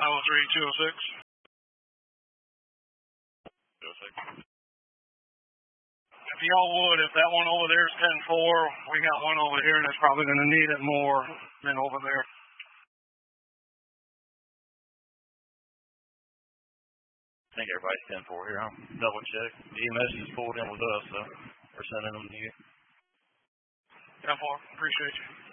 903-206. 206. If y'all would, if that one over there is 10-4, we got one over here that's probably going to need it more than over there. I think everybody's 10-4 here. I'll double check. EMS is pulled in with us, so we're sending them to you. 10-4. Appreciate you.